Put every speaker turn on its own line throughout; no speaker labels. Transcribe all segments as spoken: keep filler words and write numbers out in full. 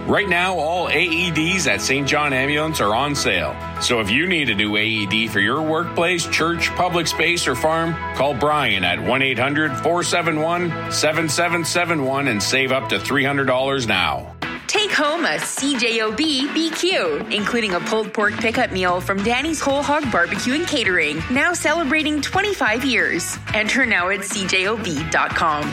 Right now, all A E Ds at Saint John Ambulance are on sale. So if you need a new A E D for your workplace, church, public space, or farm, call Brian at one eight hundred, four seven one, seven seven seven one and save up to three hundred dollars now.
Take home a C J O B B Q, including a pulled pork pickup meal from Danny's Whole Hog Barbecue and Catering, now celebrating twenty-five years. Enter now at c j o b dot com.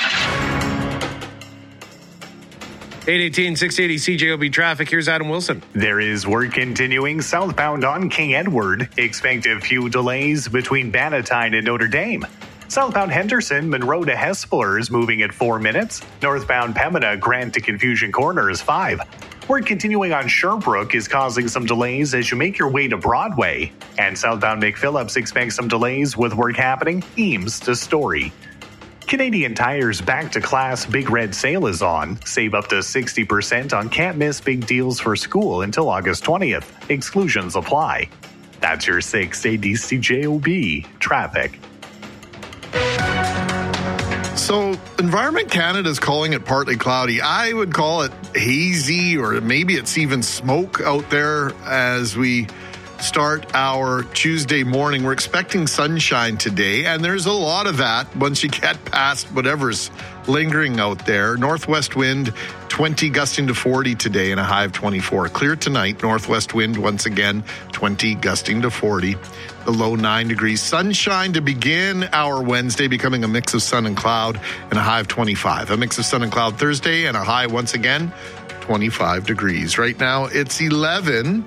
eight eighteen, six eighty C J O B traffic. Here's Adam Wilson.
There is work continuing southbound on King Edward. Expect a few delays between Bannatyne and Notre Dame. Southbound Henderson, Monroe to Hespeler moving at four minutes. Northbound Pembina, Grant to Confusion Corner is five. Work continuing on Sherbrooke is causing some delays as you make your way to Broadway. And southbound McPhillips expects some delays with work happening Eames to Story. Canadian Tire's Back to Class Big Red Sale is on. Save up to sixty percent on can't miss big deals for school until August twentieth. Exclusions apply. That's your six eighty C J O B traffic.
So Environment Canada is calling it partly cloudy. I would call it hazy, or maybe it's even smoke out there as we start our Tuesday morning. We're expecting sunshine today, and there's a lot of that once you get past whatever's lingering out there. Northwest wind, twenty gusting to forty today and a high of twenty-four. Clear tonight, northwest wind once again, twenty gusting to forty. The low nine degrees. Sunshine to begin our Wednesday, becoming a mix of sun and cloud and a high of twenty-five. A mix of sun and cloud Thursday and a high once again, twenty-five degrees. Right now it's eleven.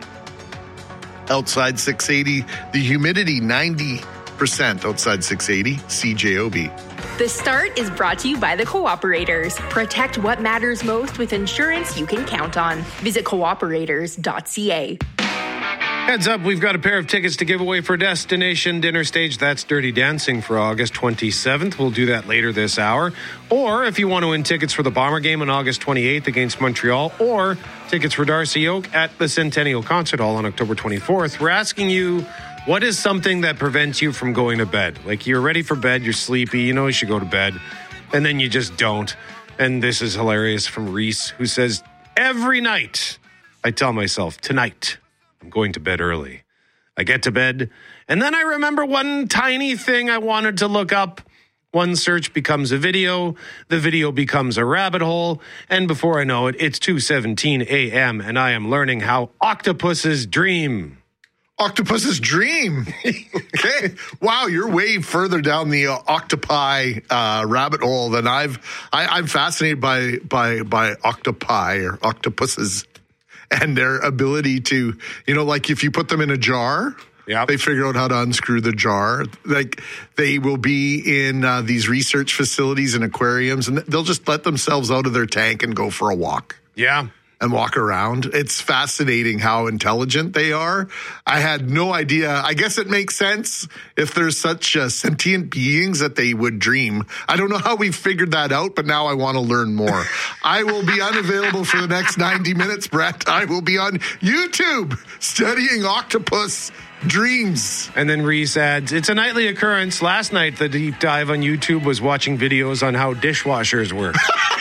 Outside six eighty, the humidity ninety percent outside six eighty, C J O B.
The Start is brought to you by the Cooperators. Protect what matters most with insurance you can count on. Visit cooperators dot c a.
Heads up, we've got a pair of tickets to give away for Destination Dinner Stage. That's Dirty Dancing for August twenty-seventh. We'll do that later this hour. Or if you want to win tickets for the Bomber game on August twenty-eighth against Montreal, or tickets for Darcy Oak at the Centennial Concert Hall on October twenty-fourth, we're asking you, what is something that prevents you from going to bed? Like, you're ready for bed, you're sleepy, you know you should go to bed, and then you just don't. And this is hilarious from Reese, who says, every night I tell myself, tonight I'm going to bed early. I get to bed, and then I remember one tiny thing I wanted to look up. One search becomes a video, the video becomes a rabbit hole, and before I know it, it's two seventeen a.m., and I am learning how octopuses dream.
Octopus's dream. Okay. Wow, you're way further down the uh, octopi uh, rabbit hole than I've. I, I'm fascinated by by by octopi or octopuses and their ability to, you know, like if you put them in a jar, yep, they figure out how to unscrew the jar. Like they will be in uh, these research facilities and aquariums, and they'll just let themselves out of their tank and go for a walk.
Yeah.
And walk around. It's fascinating how intelligent they are. I had no idea. I guess it makes sense if there's such uh, sentient beings that they would dream. I don't know how we figured that out, but now I want to learn more. I will be unavailable for the next ninety minutes, Brett. I will be on YouTube studying octopus dreams.
And then Reese adds, it's a nightly occurrence. Last night, the deep dive on YouTube was watching videos on how dishwashers work.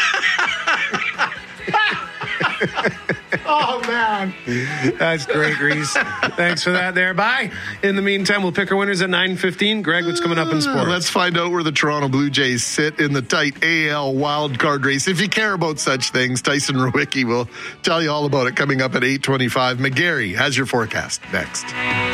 Oh, man.
That's great, Reese. Thanks for that there. Bye. In the meantime, we'll pick our winners at nine fifteen. Greg, what's coming up in sports?
Let's find out where the Toronto Blue Jays sit in the tight A L wildcard race. If you care about such things, Tyson Rowicki will tell you all about it coming up at eight twenty-five. McGarry has your forecast next.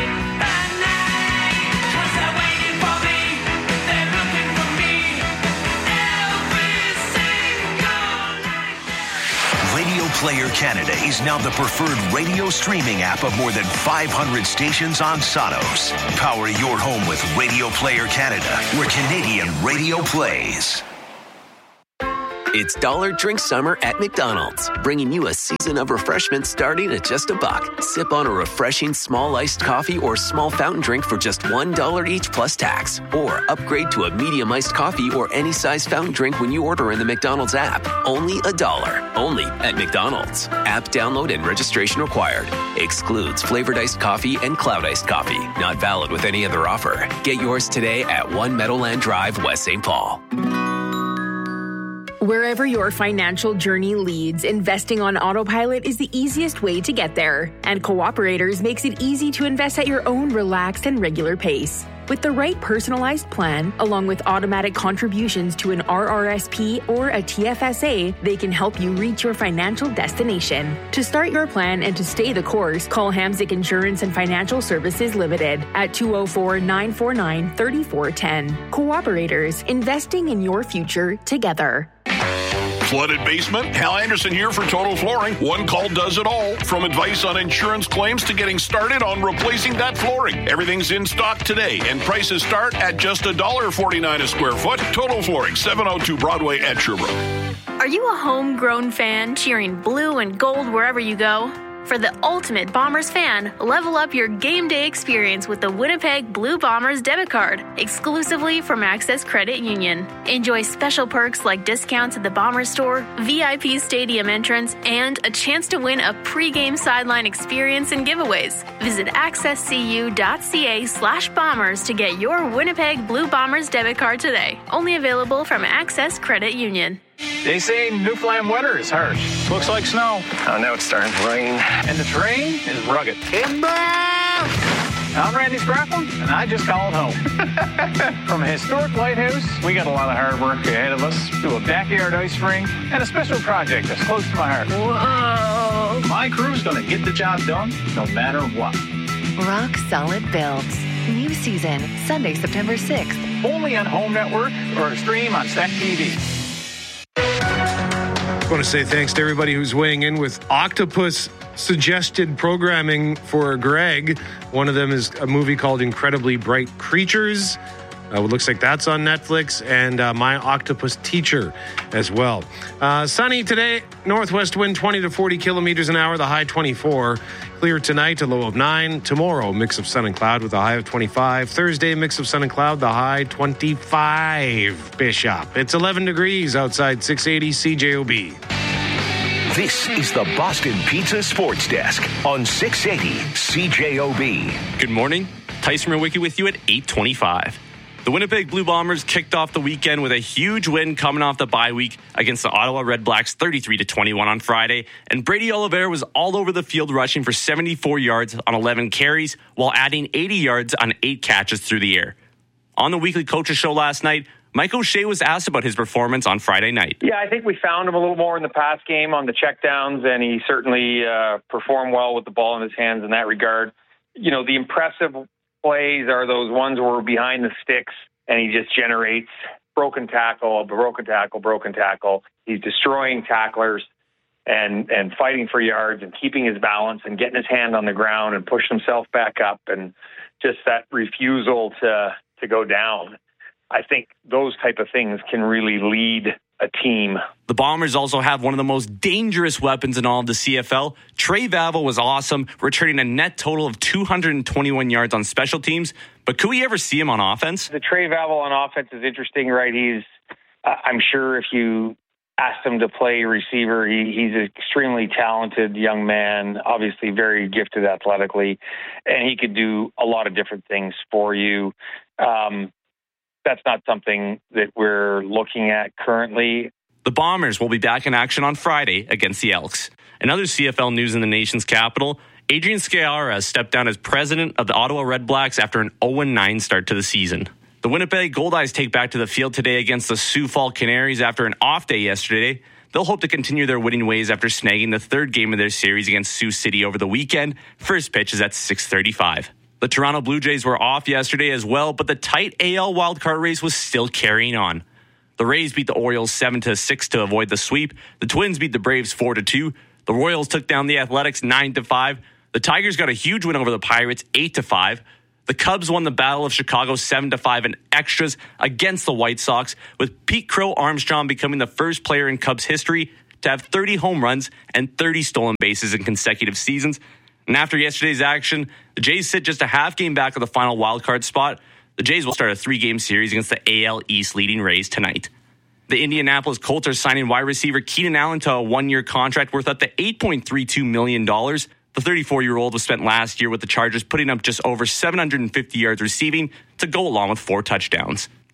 Player Canada is now the preferred radio streaming app of more than five hundred stations on Sonos. Power your home with Radio Player Canada, where Canadian radio plays.
It's Dollar Drink Summer at McDonald's, bringing you a season of refreshment starting at just a buck. Sip on a refreshing small iced coffee or small fountain drink for just one dollar each plus tax. Or upgrade to a medium iced coffee or any size fountain drink when you order in the McDonald's app. Only a dollar. Only at McDonald's. App download and registration required. Excludes flavored iced coffee and cloud iced coffee. Not valid with any other offer. Get yours today at One Meadowland Drive, West Saint Paul.
Wherever your financial journey leads, investing on autopilot is the easiest way to get there. And Cooperators makes it easy to invest at your own relaxed and regular pace. With the right personalized plan, along with automatic contributions to an R R S P or a T F S A, they can help you reach your financial destination. To start your plan and to stay the course, call Hamzik Insurance and Financial Services Limited at two oh four, nine four nine, three four one zero. Cooperators, investing in your future together.
Flooded basement? Hal Anderson here for Total Flooring. One call does it all. From advice on insurance claims to getting started on replacing that flooring. Everything's in stock today, and prices start at just one dollar forty-nine a square foot. Total Flooring, seven oh two Broadway at Sherbrooke.
Are you a homegrown fan cheering blue and gold wherever you go? For the ultimate Bombers fan, level up your game day experience with the Winnipeg Blue Bombers debit card, exclusively from Access Credit Union. Enjoy special perks like discounts at the Bombers store, V I P stadium entrance, and a chance to win a pre-game sideline experience and giveaways. Visit accesscu.ca slash bombers to get your Winnipeg Blue Bombers debit card today. Only available from Access Credit Union.
They say Newfoundland weather is harsh. Looks like snow.
Oh, now it's starting to rain.
And the terrain is rugged. Timber! I'm Randy Scrappin, and I just called home. From a historic lighthouse, we got a lot of hard work ahead of us, to a backyard ice rink, and a special project that's close to my heart. Whoa! My crew's going to get the job done, no matter what.
Rock Solid Builds. New season, Sunday, September sixth.
Only on Home Network or stream on Stack T V.
I want to say thanks to everybody who's weighing in with Octopus suggested programming for Greg. One of them is a movie called Incredibly Bright Creatures. Uh, it looks like that's on Netflix, and uh, My Octopus Teacher as well. Uh, sunny today, northwest wind twenty to forty kilometers an hour, the high twenty-four. Clear tonight, a low of nine. Tomorrow, mix of sun and cloud with a high of twenty-five. Thursday, mix of sun and cloud, the high twenty-five. Bishop. It's eleven degrees outside, six eighty C J O B.
This is the Boston Pizza Sports Desk on six eighty C J O B.
Good morning. Tyson Rowicki with you at eight twenty-five. The Winnipeg Blue Bombers kicked off the weekend with a huge win coming off the bye week against the Ottawa Red Blacks thirty-three to twenty-one on Friday, and Brady Oliveira was all over the field rushing for seventy-four yards on eleven carries while adding eighty yards on eight catches through the air. On the weekly coaches show last night, Mike O'Shea was asked about his performance on Friday night.
Yeah, I think we found him a little more in the pass game on the checkdowns, and he certainly uh, performed well with the ball in his hands in that regard. You know, the impressive plays are those ones where we're behind the sticks and he just generates broken tackle, broken tackle, broken tackle. He's destroying tacklers and and fighting for yards and keeping his balance and getting his hand on the ground and pushing himself back up, and just that refusal to to go down. I think those type of things can really lead a team.
The Bombers also have one of the most dangerous weapons in all of the C F L. Trey Vavell was awesome, returning a net total of two hundred twenty-one yards on special teams. But could we ever see him on offense?
The Trey Vavell on offense is interesting, right? He's, uh, I'm sure if you asked him to play receiver, he, he's an extremely talented young man, obviously very gifted athletically, and he could do a lot of different things for you. Um, That's not something that we're looking at currently.
The Bombers will be back in action on Friday against the Elks. In other C F L news in the nation's capital, Adrian Sciarra stepped down as president of the Ottawa Red Blacks after an oh and nine start to the season. The Winnipeg Goldeyes take back to the field today against the Sioux Falls Canaries after an off day yesterday. They'll hope to continue their winning ways after snagging the third game of their series against Sioux City over the weekend. First pitch is at six thirty-five. The Toronto Blue Jays were off yesterday as well, but the tight A L wildcard race was still carrying on. The Rays beat the Orioles seven to six to avoid the sweep. The Twins beat the Braves four to two. The Royals took down the Athletics nine to five. The Tigers got a huge win over the Pirates eight to five. The Cubs won the Battle of Chicago seven to five in extras against the White Sox, with Pete Crow Armstrong becoming the first player in Cubs history to have thirty home runs and thirty stolen bases in consecutive seasons. And after yesterday's action, the Jays sit just a half game back of the final wildcard spot. The Jays will start a three-game series against the A L East leading Rays tonight. The Indianapolis Colts are signing wide receiver Keenan Allen to a one-year contract worth up to eight point three two million dollars. The thirty-four-year-old was spent last year with the Chargers, putting up just over seven hundred fifty yards receiving to go along with four touchdowns.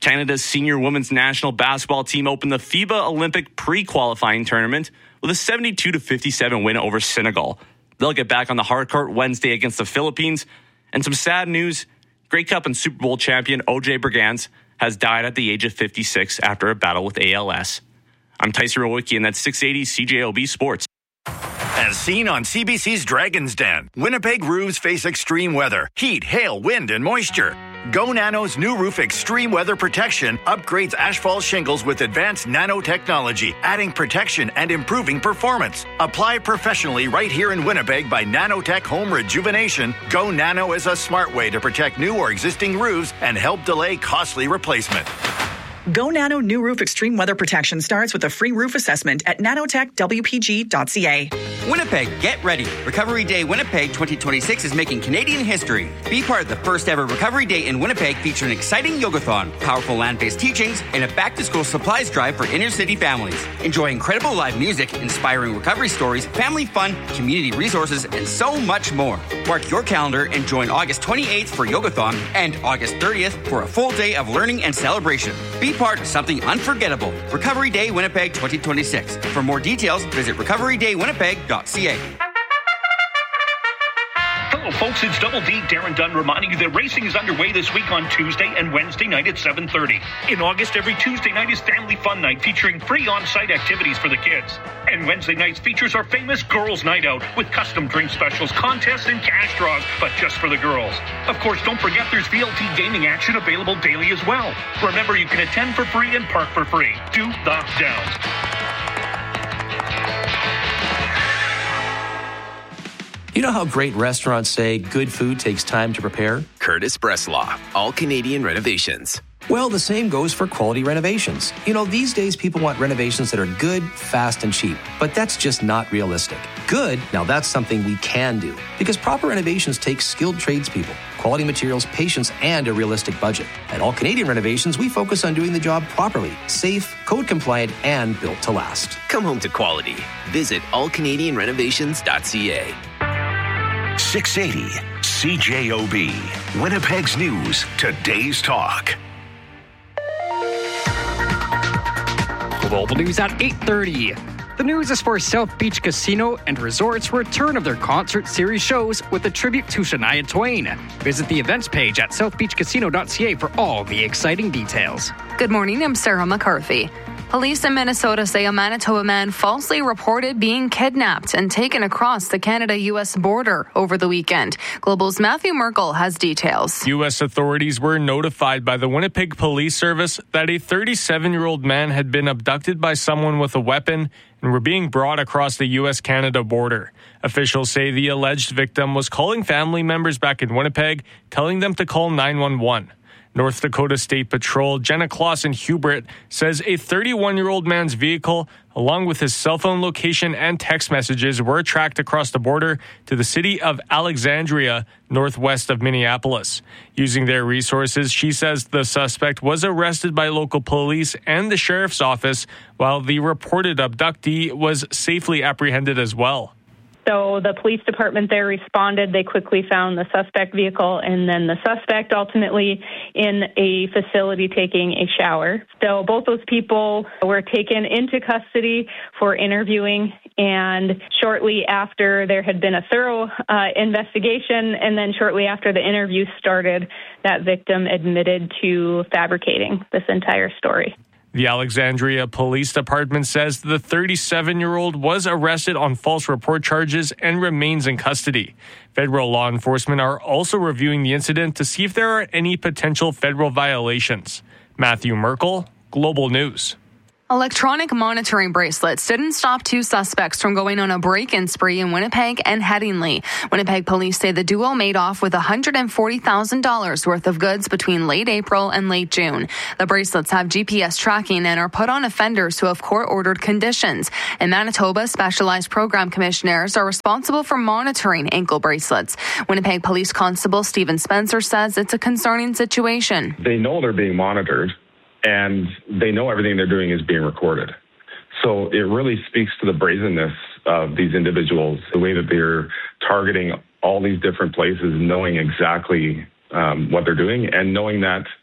Canada's senior women's national basketball team opened the FIBA Olympic pre-qualifying tournament with a seventy-two to fifty-seven win over Senegal. They'll get back on the hard court Wednesday against the Philippines. And some sad news, Grey Cup and Super Bowl champion O J Brigance has died at the age of fifty-six after a battle with A L S. I'm Tyson Rowicki, and that's six eighty C J O B Sports.
As seen on C B C's Dragon's Den, Winnipeg roofs face extreme weather, heat, hail, wind, and moisture. Go Nano's new roof extreme weather protection upgrades asphalt shingles with advanced nanotechnology, adding protection and improving performance. Apply professionally right here in Winnipeg by Nanotech Home Rejuvenation. Go Nano is a smart way to protect new or existing roofs and help delay costly replacement.
Go Nano New Roof Extreme Weather Protection starts with a free roof assessment at nanotech w p g dot c a.
Winnipeg, get ready. Recovery Day Winnipeg twenty twenty-six is making Canadian history. Be part of the first ever Recovery Day in Winnipeg featuring exciting yogathon, powerful land-based teachings, and a back-to-school supplies drive for inner-city families. Enjoy incredible live music, inspiring recovery stories, family fun, community resources, and so much more. Mark your calendar and join August twenty-eighth for yogathon and August thirtieth for a full day of learning and celebration. Be part of something unforgettable. Recovery Day Winnipeg twenty twenty-six. For more details, visit recovery day winnipeg dot c a.
Hello, folks. It's Double D, Darren Dunn, reminding you that racing is underway this week on Tuesday and Wednesday night at seven thirty. In August, every Tuesday night is Family Fun Night, featuring free on-site activities for the kids. And Wednesday nights features our famous Girls' Night Out with custom drink specials, contests, and cash draws, but just for the girls. Of course, don't forget there's V L T gaming action available daily as well. Remember, you can attend for free and park for free. Do the Downs.
You know how great restaurants say good food takes time to prepare?
Curtis Bresslaw, All Canadian Renovations.
Well, the same goes for quality renovations. You know, these days people want renovations that are good, fast, and cheap. But that's just not realistic. Good, now that's something we can do. Because proper renovations take skilled tradespeople, quality materials, patience, and a realistic budget. At All Canadian Renovations, we focus on doing the job properly, safe, code compliant, and built to last.
Come home to quality. Visit all canadian renovations dot c a.
six eighty C J O B. Winnipeg's News, today's talk.
Global News at eight thirty. The news is for South Beach Casino and Resort's return of their concert series shows with a tribute to Shania Twain. Visit the events page at south beach casino dot c a for all the exciting details.
Good morning, I'm Sarah McCarthy. Police in Minnesota say a Manitoba man falsely reported being kidnapped and taken across the Canada-U S border over the weekend. Global's Matthew Merkel has details.
U S authorities were notified by the Winnipeg Police Service that a thirty-seven-year-old man had been abducted by someone with a weapon and were being brought across the U S Canada border. Officials say the alleged victim was calling family members back in Winnipeg, telling them to call nine one one. North Dakota State Patrol Jenna Clausen Hubert says a thirty-one-year-old man's vehicle, along with his cell phone location and text messages, were tracked across the border to the city of Alexandria, northwest of Minneapolis. Using their resources, she says the suspect was arrested by local police and the sheriff's office, while the reported abductee was safely apprehended as well.
So the police department there responded. They quickly found the suspect vehicle and then the suspect ultimately in a facility taking a shower. So both those people were taken into custody for interviewing, and shortly after there had been a thorough uh, investigation, and then shortly after the interview started, that victim admitted to fabricating this entire story.
The Alexandria Police Department says the thirty-seven-year-old was arrested on false report charges and remains in custody. Federal law enforcement are also reviewing the incident to see if there are any potential federal violations. Matthew Merkel, Global News.
Electronic monitoring bracelets didn't stop two suspects from going on a break-in spree in Winnipeg and Headingley. Winnipeg police say the duo made off with one hundred forty thousand dollars worth of goods between late April and late June. The bracelets have G P S tracking and are put on offenders who have court-ordered conditions. In Manitoba, specialized program commissioners are responsible for monitoring ankle bracelets. Winnipeg Police Constable Stephen Spencer says it's a concerning situation.
They know they're being monitored, and they know everything they're doing is being recorded. So it really speaks to the brazenness of these individuals, the way that they're targeting all these different places, knowing exactly um, what they're doing, and knowing that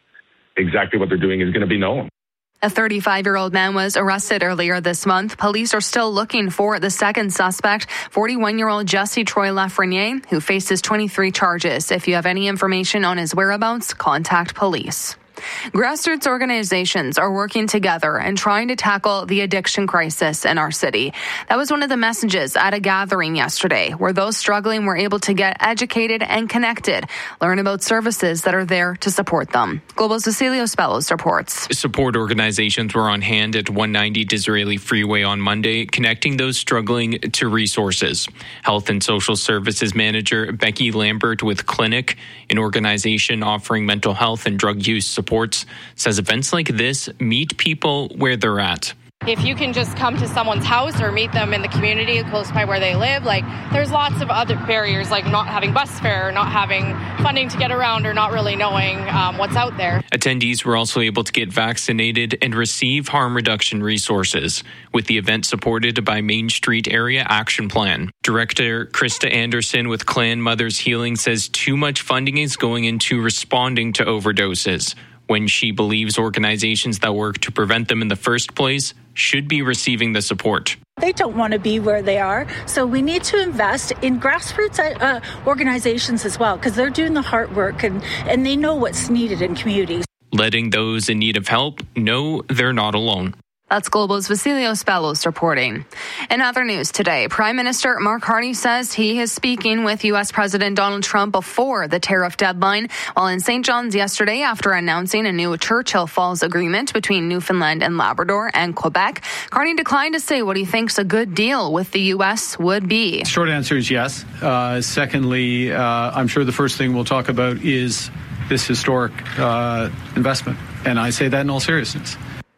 exactly what they're doing is going to be known.
A thirty-five-year-old man was arrested earlier this month. Police are still looking for the second suspect, forty-one-year-old Jesse Troy Lafreniere, who faces twenty-three charges. If you have any information on his whereabouts, contact police. Grassroots organizations are working together and trying to tackle the addiction crisis in our city. That was one of the messages at a gathering yesterday, where those struggling were able to get educated and connected, learn about services that are there to support them. Global's Vasilio Spellos reports.
Support organizations were on hand at one ninety Disraeli Freeway on Monday, connecting those struggling to resources. Health and Social Services Manager Becky Lambert with Clinic, an organization offering mental health and drug use support, says events like this meet people where they're at.
If you can just come to someone's house or meet them in the community close by where they live, like there's lots of other barriers, like not having bus fare, or not having funding to get around, or not really knowing um, what's out there.
Attendees were also able to get vaccinated and receive harm reduction resources, with the event supported by Main Street Area Action Plan. Director Krista Anderson with Clan Mothers Healing says too much funding is going into responding to overdoses, when she believes organizations that work to prevent them in the first place should be receiving the support.
They don't want to be where they are, so we need to invest in grassroots uh, organizations as well, because they're doing the hard work and, and they know what's needed in communities.
Letting those in need of help know they're not alone.
That's Global's Vasilio Spellos reporting. In other news today, Prime Minister Mark Carney says he is speaking with U S President Donald Trump before the tariff deadline, while in Saint John's yesterday after announcing a new Churchill Falls agreement between Newfoundland and Labrador and Quebec. Carney declined to say what he thinks a good deal with the U S would be.
Short answer is yes. Uh, secondly, uh, I'm sure the first thing we'll talk about is this historic uh, investment, and I say that in all seriousness.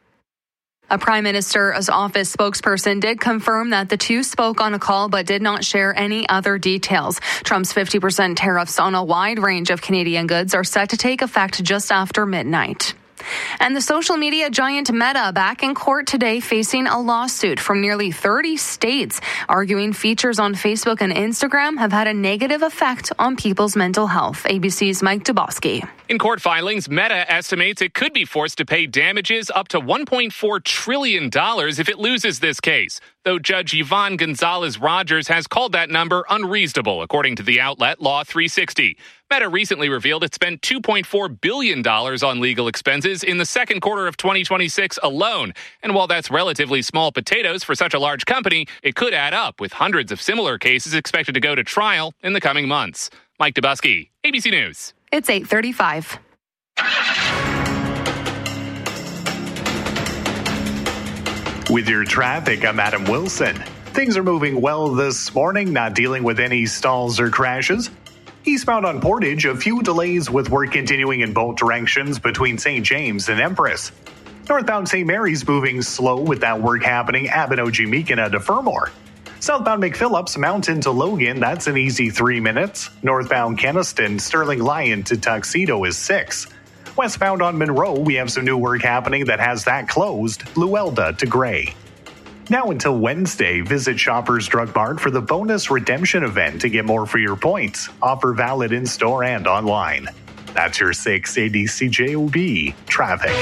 A Prime Minister's office spokesperson did confirm that the two spoke on a call but did not share any other details. Trump's fifty percent tariffs on a wide range of Canadian goods are set to take effect just after midnight. And the social media giant Meta back in court today facing a lawsuit from nearly thirty states, arguing features on Facebook and Instagram have had a negative effect on people's mental health. A B C's Mike Dubosky.
In court filings, Meta estimates it could be forced to pay damages up to one point four trillion dollars if it loses this case, though Judge Yvonne Gonzalez-Rogers has called that number unreasonable, according to the outlet Law three sixty. Meta recently revealed it spent two point four billion dollars on legal expenses in the second quarter of twenty twenty-six alone. And while that's relatively small potatoes for such a large company, it could add up, with hundreds of similar cases expected to go to trial in the coming months. Mike Dubosky, A B C News.
It's eight thirty-five.
With your traffic, I'm Adam Wilson. Things are moving well this morning, not dealing with any stalls or crashes. Eastbound on Portage, a few delays with work continuing in both directions between Saint James and Empress. Northbound Saint Mary's moving slow with that work happening at Abinogi-Meekina to Fermor. Southbound McPhillips Mountain to Logan, that's an easy three minutes. Northbound Keniston, Sterling Lyon to Tuxedo is six. Westbound on Monroe, we have some new work happening that has that closed, Luelda to Gray. Now until Wednesday, visit Shoppers Drug Mart for the bonus redemption event to get more for your points. Offer valid in-store and online. That's your six eighty C J O B traffic.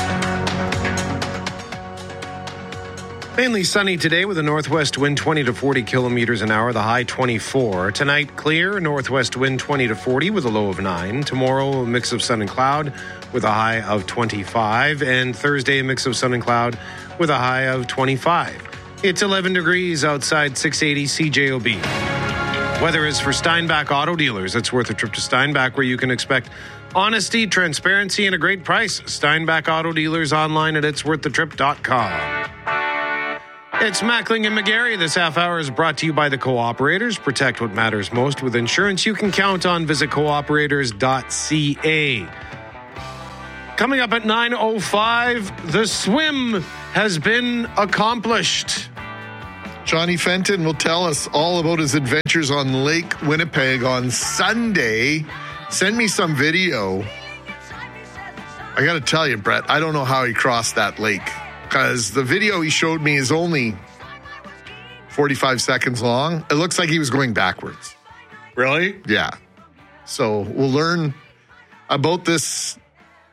Mainly sunny today with a northwest wind twenty to forty kilometers an hour, the high twenty-four. Tonight, clear, northwest wind twenty to forty with a low of nine. Tomorrow, a mix of sun and cloud with a high of twenty-five. And Thursday, a mix of sun and cloud with a high of twenty-five. It's eleven degrees outside six eighty C J O B. Weather is for Steinbach Auto Dealers. It's worth a trip to Steinbach, where you can expect honesty, transparency, and a great price. Steinbach Auto Dealers online at its worth the trip dot com. It's Mackling and McGarry. This half hour is brought to you by the Cooperators. Protect what matters most with insurance you can count on. Visit cooperators dot c a. Coming up at nine oh five, the swim has been accomplished.
Johnny Fenton will tell us all about his adventures on Lake Winnipeg on Sunday. Send me some video. I got to tell you, Brett, I don't know how he crossed that lake, because the video he showed me is only forty-five seconds long. It looks like he was going backwards. Really? Yeah. So we'll learn about this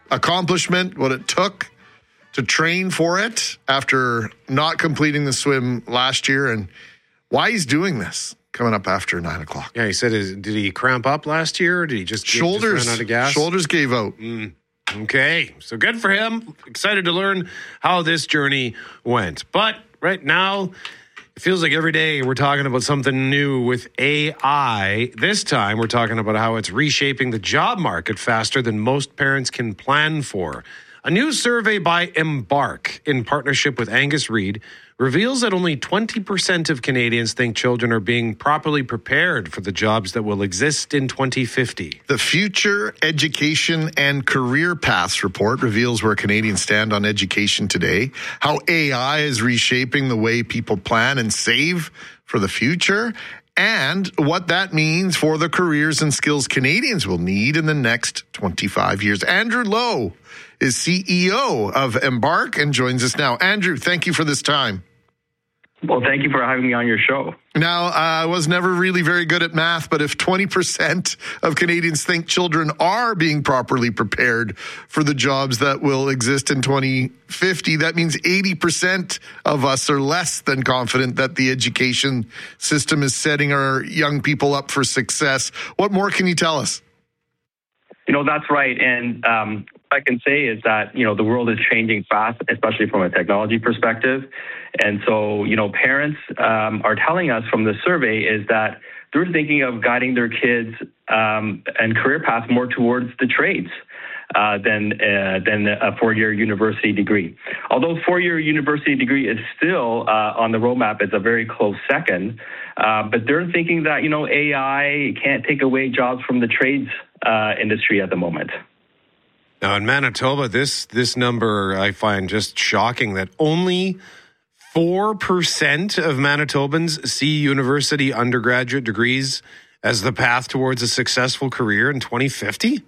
accomplishment, what it took to train for it after not completing the swim last year, and why he's doing this coming up after nine o'clock.
Yeah, he said, is, did he cramp up last year, or did he just,
shoulders,
just run out of gas?
Shoulders gave out.
Mm. Okay, so good for him. Excited to learn how this journey went. But right now, it feels like every day we're talking about something new with A I. This time, we're talking about how it's reshaping the job market faster than most parents can plan for. A new survey by Embark, in partnership with Angus Reid, reveals that only twenty percent of Canadians think children are being properly prepared for the jobs that will exist in twenty fifty.
The Future Education and Career Paths report reveals where Canadians stand on education today, how A I is reshaping the way people plan and save for the future, and what that means for the careers and skills Canadians will need in the next twenty-five years. Andrew Lowe is C E O of Embark and joins us now. Andrew, thank you for this time.
Well, thank you for having me on your show.
Now, uh, I was never really very good at math, but if twenty percent of Canadians think children are being properly prepared for the jobs that will exist in twenty fifty, that means eighty percent of us are less than confident that the education system is setting our young people up for success. What more can you tell us?
You know, that's right. And um, what I can say is that, you know, the world is changing fast, especially from a technology perspective. And so, you know, parents um, are telling us from the survey is that they're thinking of guiding their kids um, and career paths more towards the trades uh, than uh, than a four-year university degree. Although four-year university degree is still uh, on the roadmap, it's a very close second. Uh, but they're thinking that, you know, A I can't take away jobs from the trades uh, industry at the moment.
Now, in Manitoba, this this number I find just shocking, that only four percent of Manitobans see university undergraduate degrees as the path towards a successful career in twenty fifty?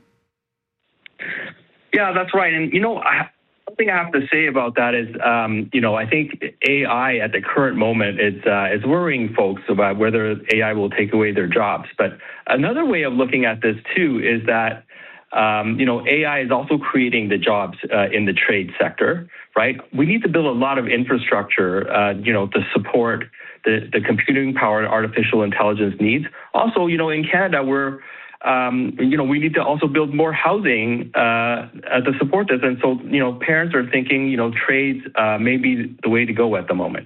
Yeah, that's right. And, you know, I, something I have to say about that is, um, you know, I think A I at the current moment is, uh, is worrying folks about whether A I will take away their jobs. But another way of looking at this, too, is that Um, you know, A I is also creating the jobs uh, in the trade sector, right? We need to build a lot of infrastructure, uh, you know, to support the, the computing power artificial intelligence needs. Also, you know, in Canada, we're, um, you know, we need to also build more housing uh, to support this. And so, you know, parents are thinking, you know, trades uh, may be the way to go at the moment.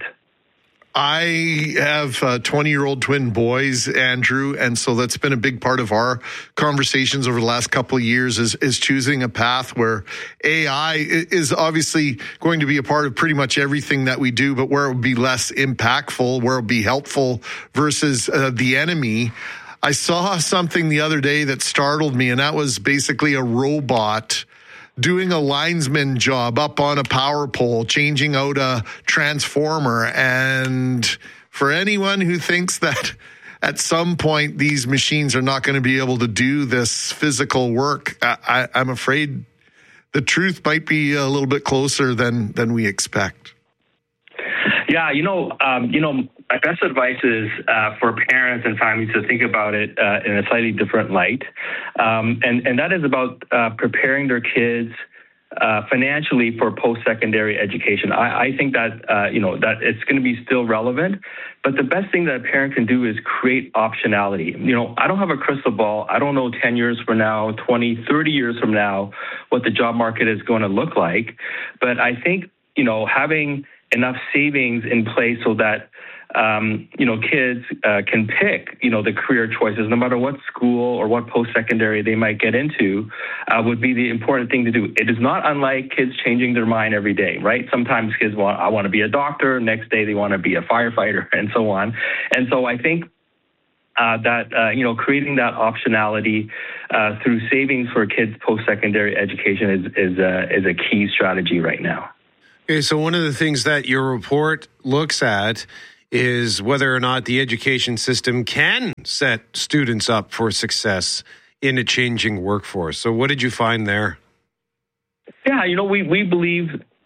I have uh, twenty-year-old twin boys, Andrew, and so that's been a big part of our conversations over the last couple of years is, is choosing a path where A I is obviously going to be a part of pretty much everything that we do, but where it would be less impactful, where it would be helpful versus uh, the enemy. I saw something the other day that startled me, and that was basically a robot doing a linesman job up on a power pole, changing out a transformer. And for anyone who thinks that at some point these machines are not going to be able to do this physical work, I, I'm afraid the truth might be a little bit closer than, than we expect.
Yeah, you know, um, you know, my best advice is uh, for parents and families to think about it uh, in a slightly different light, um, and and that is about uh, preparing their kids uh, financially for post-secondary education. I, I think that uh, you know that it's going to be still relevant, but the best thing that a parent can do is create optionality. You know, I don't have a crystal ball. I don't know ten years from now, twenty, thirty years from now, what the job market is going to look like, but I think, you know, having enough savings in place so that Um, you know, kids uh, can pick, you know, the career choices, no matter what school or what post-secondary they might get into, uh, would be the important thing to do. It is not unlike kids changing their mind every day, right? Sometimes kids want, I want to be a doctor. Next day, they want to be a firefighter and so on. And so I think uh, that, uh, you know, creating that optionality uh, through savings for kids' post-secondary education is, is, uh, is a key strategy right now.
Okay, so one of the things that your report looks at is whether or not the education system can set students up for success in a changing workforce. So what did you find there?
Yeah, you know, we, we believe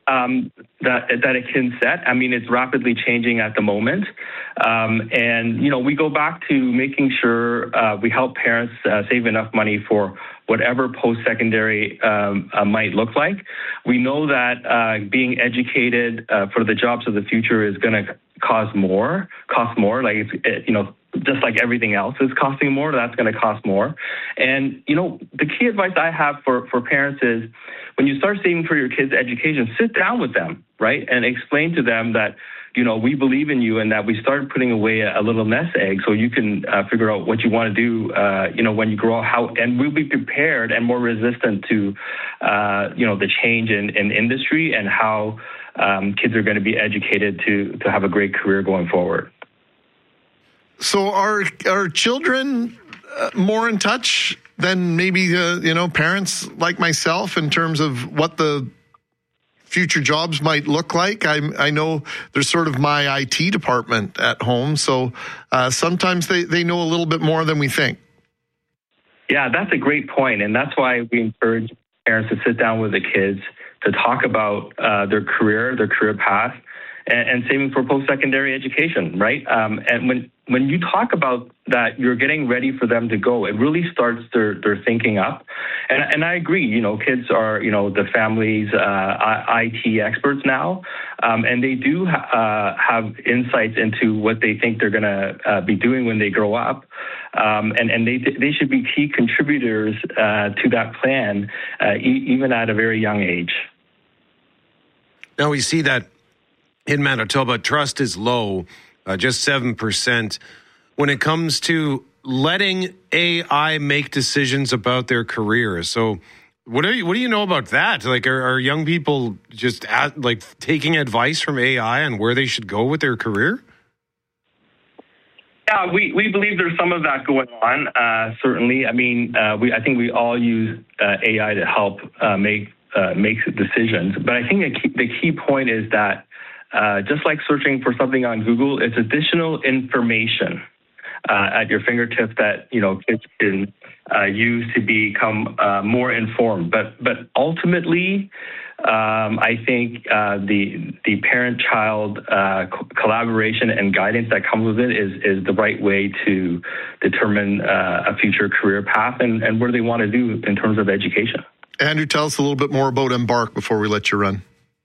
um, that that it can set. I mean, it's rapidly changing at the moment. Um, and, you know, we go back to making sure uh, we help parents uh, save enough money for whatever post-secondary um, uh, might look like. We know that uh, being educated uh, for the jobs of the future is going to cost more, cost more, like, it's, it, you know, just like everything else is costing more, that's going to cost more. And, you know, the key advice I have for, for parents is when you start saving for your kids' education, sit down with them, right, and explain to them that, you know, we believe in you and that we started putting away a, a little nest egg so you can uh, figure out what you want to do, uh, you know, when you grow up, how, and we'll be prepared and more resistant to, uh, you know, the change in, in industry and how um, kids are going to be educated to, to have a great career going forward.
So are, are children uh, more in touch than maybe, uh, you know, parents like myself in terms of what the future jobs might look like? I, I know there's sort of my I T department at home, so uh, sometimes they, they know a little bit more than we think.
Yeah, that's a great point, and that's why we encourage parents to sit down with the kids to talk about uh, their career, their career path, and, and saving for post-secondary education, right? Um, and when when you talk about that, you're getting ready for them to go. It really starts their, their thinking up. And, and I agree, you know, kids are, you know, the family's uh, I T experts now, um, and they do ha- uh, have insights into what they think they're going to uh, be doing when they grow up. Um, and, and they they should be key contributors uh, to that plan, uh, e- even at a very young age.
Now we see that in Manitoba, trust is low, uh, just seven percent. When it comes to letting A I make decisions about their careers. So what do you, what do you know about that? Like, are, are young people just at, like taking advice from A I on where they should go with their career?
Yeah, we, we believe there's some of that going on, uh, certainly. I mean, uh, we I think we all use uh, A I to help uh, make uh, make decisions. But I think the key, the key point is that uh, just like searching for something on Google, it's additional information uh, at your fingertips that, you know, kids can uh, use to become uh, more informed. But but ultimately, Um, I think uh, the the parent-child uh, co- collaboration and guidance that comes with it is is the right way to determine uh, a future career path and, and what they want to do in terms of education.
Andrew, tell us a little bit more about Embark before we let you run.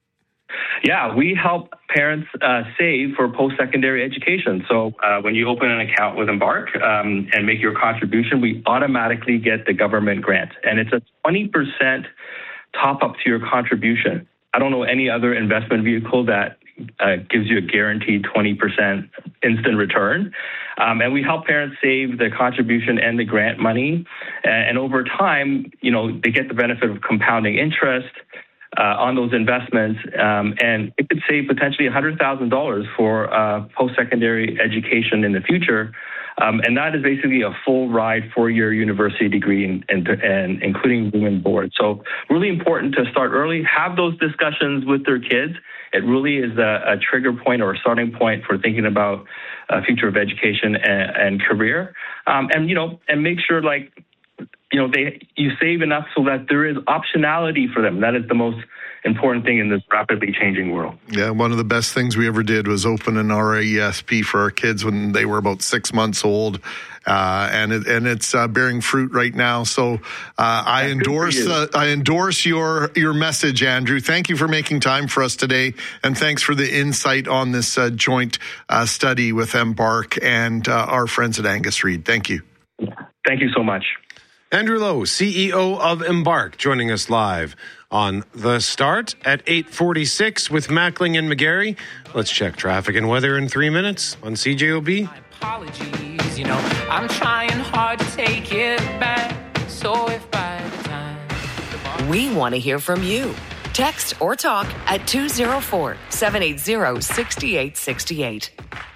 Yeah, we help parents uh, save for post-secondary education. So uh, when you open an account with Embark um, and make your contribution, we automatically get the government grant. And it's a twenty percent top up to your contribution. I don't know any other investment vehicle that uh, gives you a guaranteed twenty percent instant return. Um, and we help parents save the contribution and the grant money. And, and over time, you know, they get the benefit of compounding interest uh, on those investments. Um, and it could save potentially one hundred thousand dollars for uh, post-secondary education in the future. Um, and that is basically a full ride four-year university degree and, and, and including room and board. So really important to start early, have those discussions with their kids. It really is a, a trigger point or a starting point for thinking about a future of education and, and career. Um, and, you know, and make sure like, you know, they you save enough so that there is optionality for them. That is the most important thing in this rapidly changing world.
Yeah, one of the best things we ever did was open an R A E S P for our kids when they were about six months old, uh, and it, and it's uh, bearing fruit right now. So uh, I endorse uh, I endorse your your message, Andrew. Thank you for making time for us today, and thanks for the insight on this uh, joint uh, study with Embark and uh, our friends at Angus Reid. Thank you.
Thank you so much.
Andrew Lowe, C E O of Embark, joining us live on The Start at eight forty-six with Mackling and McGarry. Let's check traffic and weather in three minutes on C J O B.
Apologies, you know, I'm trying hard to take it back. So if by the time...
We want to hear from you. Text or talk at two oh four, seven eight zero, six eight six eight.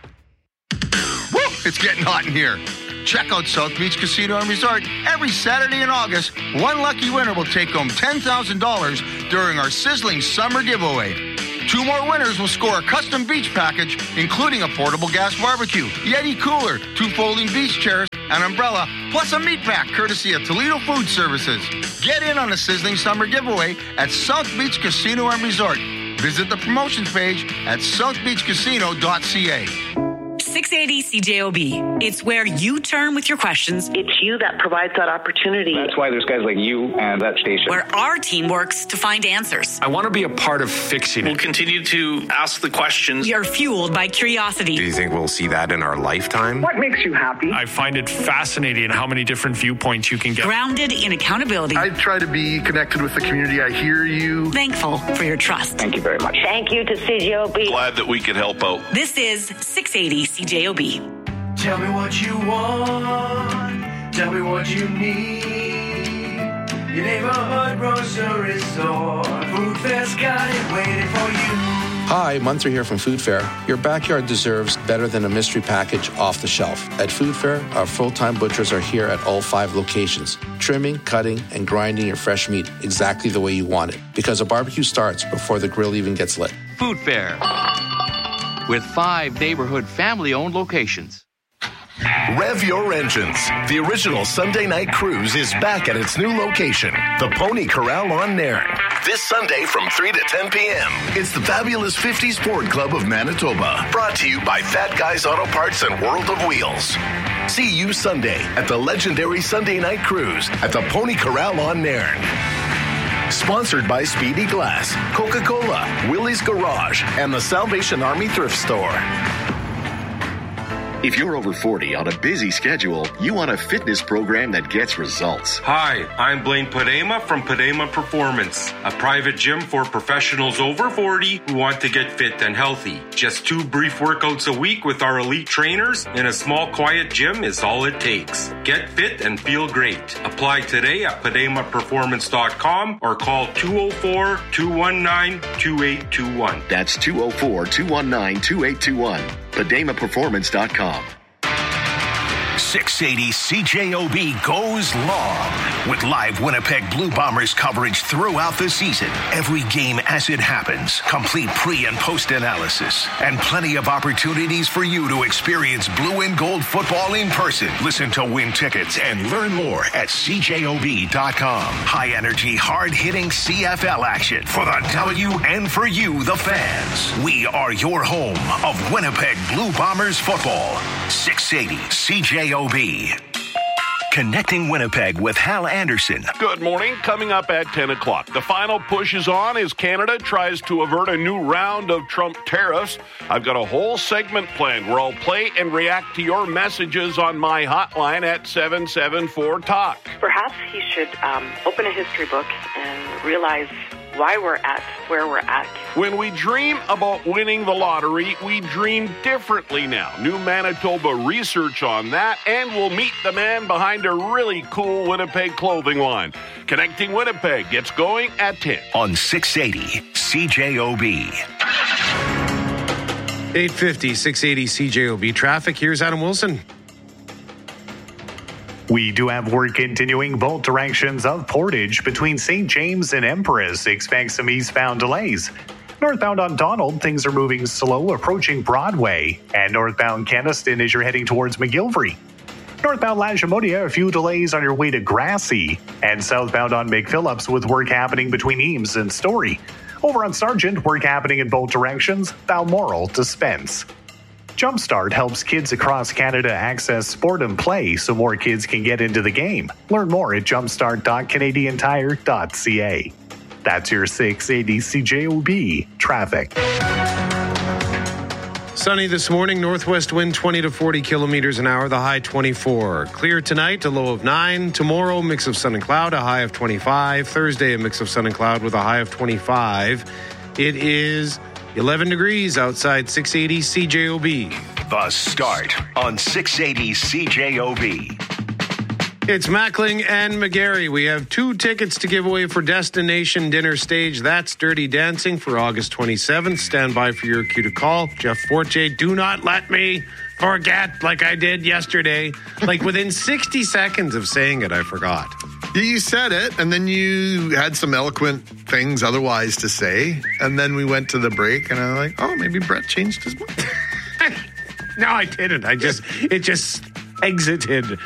Woo! It's getting hot in here. Check out South Beach Casino and Resort every Saturday in August. One lucky winner will take home ten thousand dollars during our sizzling summer giveaway. Two more winners will score a custom beach package, including a portable gas barbecue, Yeti cooler, two folding beach chairs, an umbrella, plus a meat pack courtesy of Toledo Food Services. Get in on the sizzling summer giveaway at South Beach Casino and Resort. Visit the promotions page at south beach casino dot c a.
six eighty C J O B. It's where you turn with your questions.
It's you that provides that opportunity.
That's why there's guys like you and that station.
Where our team works to find answers.
I want to be a part of fixing it.
We'll continue to ask the questions.
We are fueled by curiosity.
Do you think we'll see that in our lifetime?
What makes you happy?
I find it fascinating how many different viewpoints you can get.
Grounded in accountability.
I try to be connected with the community. I hear you.
Thankful for your trust.
Thank you very much.
Thank you to C J O B.
Glad that we could help out.
This is six eighty C J O B.
Tell me what you want. Tell me what you need. Your neighborhood grocery store. Food Fair's got it waiting for you.
Hi, Munter here from Food Fair. Your backyard deserves better than a mystery package off the shelf. At Food Fair, our full-time butchers are here at all five locations, trimming, cutting, and grinding your fresh meat exactly the way you want it. Because a barbecue starts before the grill even gets lit.
Food Fair, with five neighborhood family-owned locations.
Rev your engines. The original Sunday night cruise is back at its new location, the Pony Corral on Nairn. This Sunday from three to ten p.m. It's the fabulous fifties Ford Club of Manitoba, brought to you by Fat Guys Auto Parts and World of Wheels. See you Sunday at the legendary Sunday night cruise at the Pony Corral on Nairn. Sponsored by Speedy Glass, Coca-Cola, Willie's Garage, and the Salvation Army Thrift Store.
If you're over forty on a busy schedule, you want a fitness program that gets results.
Hi, I'm Blaine Padema from Padema Performance, a private gym for professionals over forty who want to get fit and healthy. Just two brief workouts a week with our elite trainers in a small, quiet gym is all it takes. Get fit and feel great. Apply today at padema performance dot com or call two oh four, two one nine, two eight two one.
That's two oh four, two one nine, two eight two one. padema performance dot com.
six eighty C J O B goes long with live Winnipeg Blue Bombers coverage throughout the season. Every game as it happens, complete pre and post analysis, and plenty of opportunities for you to experience blue and gold football in person. Listen to win tickets and learn more at C J O B dot com. High energy, hard hitting C F L action for the W and for you, the fans. We are your home of Winnipeg Blue Bombers football. six eighty C J O B. Connecting Winnipeg with Hal Anderson.
Good morning. Coming up at ten o'clock. The final push is on as Canada tries to avert a new round of Trump tariffs. I've got a whole segment planned where I'll play and react to your messages on my hotline at seven seven four talk.
Perhaps he should um, open a history book and realize why we're at where we're at.
When we dream about winning the lottery, we dream differently now. New Manitoba research on that, and we'll meet the man behind a really cool Winnipeg clothing line. Connecting Winnipeg gets going at ten.
On six eighty C J O B.
eight fifty, six eighty C J O B traffic. Here's Adam Wilson.
We do have work continuing both directions of Portage between Saint James and Empress. Expect some eastbound delays. Northbound on Donald, things are moving slow, approaching Broadway. And northbound Keniston as you're heading towards McGilvery. Northbound Lashimonia, a few delays on your way to Grassy. And southbound on McPhillips with work happening between Eames and Story. Over on Sargent, work happening in both directions, Balmoral to Spence. Jumpstart helps kids across Canada access sport and play so more kids can get into the game. Learn more at jumpstart dot canadian tire dot c a. That's your six eighty C J O B traffic.
Sunny this morning, northwest wind twenty to forty kilometers an hour, the high twenty-four. Clear tonight, a low of nine. Tomorrow, mix of sun and cloud, a high of twenty-five. Thursday, a mix of sun and cloud with a high of twenty-five. It is eleven degrees outside six eighty C J O B.
The Start on six eighty C J O B.
It's Mackling and McGarry. We have two tickets to give away for Destination Dinner Stage. That's Dirty Dancing for August twenty-seventh. Stand by for your cue to call. Jeff Forte, do not let me forget like I did yesterday. Like within sixty seconds of saying it, I forgot.
You said it, and then you had some eloquent things otherwise to say, and then we went to the break, and I'm like, oh, maybe Brett changed his mind.
No, I didn't. I just, it just exited